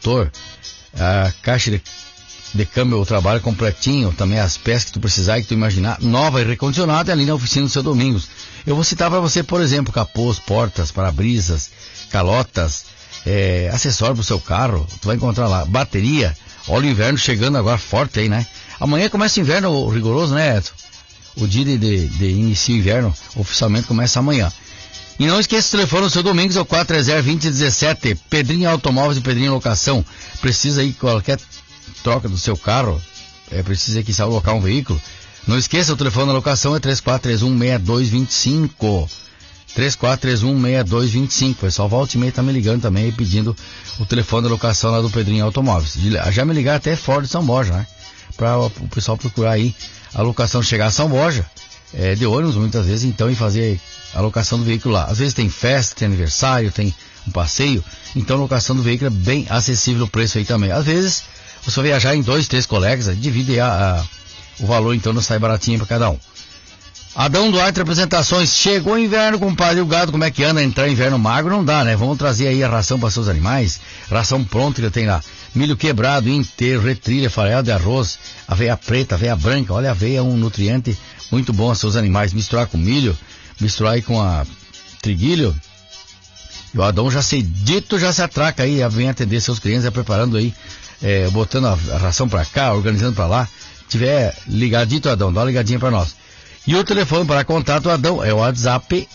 motor, a caixa de câmbio, o trabalho completinho, também as peças que tu precisar e que tu imaginar, nova e recondicionada, ali na oficina do seu Domingos. Eu vou citar para você, por exemplo, capôs, portas, para-brisas, calotas, acessório pro seu carro, tu vai encontrar lá, bateria. Olha o inverno chegando agora forte aí, né? Amanhã começa o inverno rigoroso, né, Edson? O dia de início do inverno oficialmente começa amanhã. E não esqueça o telefone do seu Domingos, é o 430-2017, Pedrinho Automóveis e Pedrinho Locação. Precisa aí qualquer troca do seu carro, precisa que saia alocar um veículo. Não esqueça, o telefone da locação é 3431-6225. 3431-6225. O pessoal volta e meia tá me ligando também, pedindo o telefone da locação lá do Pedrinho Automóveis. Já me ligaram até fora de São Borja, né? Para o pessoal procurar aí a locação, chegar a São Borja, de ônibus muitas vezes, então, e fazer a locação do veículo lá. Às vezes tem festa, tem aniversário, tem um passeio, então a locação do veículo é bem acessível o preço aí também. Às vezes, você vai viajar em 2, 3 colegas, divide o valor, então não sai baratinho para cada um. Adão Duarte Representações, chegou o inverno, compadre, o gado como é que anda? Entrar inverno magro não dá, né? Vamos trazer aí a ração para seus animais, ração pronta que tem lá, milho quebrado, inteiro, retrilha, farelo de arroz, aveia preta, aveia branca. Olha, a aveia é um nutriente muito bom aos seus animais, misturar com milho, misturar aí com a triguilho, e o Adão já cedito, já se atraca aí, vem atender seus clientes, preparando aí, botando a ração para cá, organizando para lá. Tiver ligadito, Adão, dá uma ligadinha para nós. E o telefone para contato, Adão, é o WhatsApp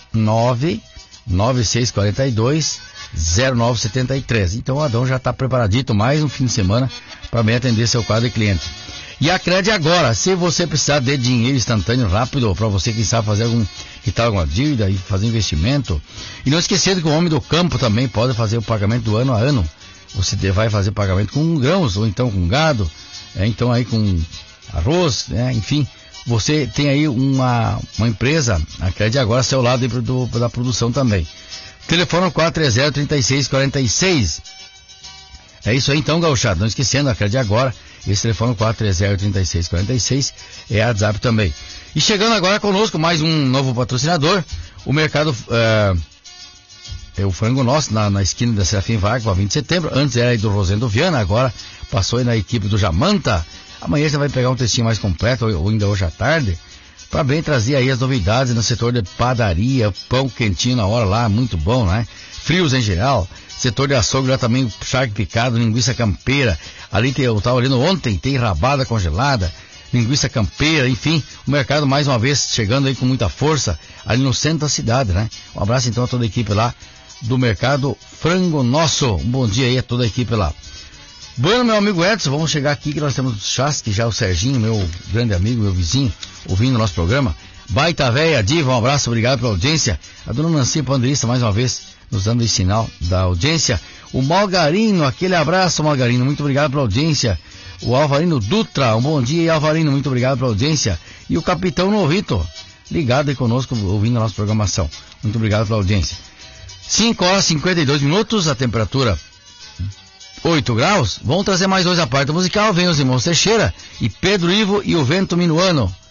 99642-0973. Então o Adão já está preparadito, mais um fim de semana para bem atender seu quadro de cliente. E a Cred agora, se você precisar de dinheiro instantâneo, rápido, para você que sabe fazer quitar alguma dívida e fazer investimento. E não esquecendo que o homem do campo também pode fazer o pagamento do ano a ano. Você vai fazer pagamento com grãos, ou então com gado, então aí com arroz, enfim. Você tem aí uma empresa, a Cred agora, ao seu lado da produção também. Telefone 430-3646. É isso aí então, gauchado. Não esquecendo, a Cred agora, esse telefone 430-3646 é a WhatsApp também. E chegando agora conosco, mais um novo patrocinador, o mercado, o Frango Nosso, na esquina da Serafim Vargas, para 20 de setembro. Antes era aí do Rosendo Viana, agora passou aí na equipe do Jamanta. Amanhã você vai pegar um textinho mais completo, ou ainda hoje à tarde, para bem trazer aí as novidades no setor de padaria, pão quentinho na hora lá, muito bom, né? Frios em geral, setor de açougue lá também, charque picado, linguiça campeira, ali eu estava olhando ontem, tem rabada congelada, linguiça campeira, enfim, o mercado mais uma vez chegando aí com muita força, ali no centro da cidade, né? Um abraço então a toda a equipe lá do mercado Frango Nosso, um bom dia aí a toda a equipe lá. Bueno, meu amigo Edson, vamos chegar aqui que nós temos o Chasque, já o Serginho, meu grande amigo, meu vizinho, ouvindo o nosso programa. Baita Véia, Diva, um abraço, obrigado pela audiência. A dona Nancy Panderista, mais uma vez, nos dando esse sinal da audiência. O Malgarino, aquele abraço, Malgarino, muito obrigado pela audiência. O Alvarino Dutra, um bom dia, Alvarino, muito obrigado pela audiência. E o Capitão Novito, ligado aí conosco, ouvindo a nossa programação. Muito obrigado pela audiência. 5h52, a temperatura 8 graus. Vamos trazer mais dois à parte musical. Vem os irmãos Teixeira e Pedro Ivo e o Vento Minuano.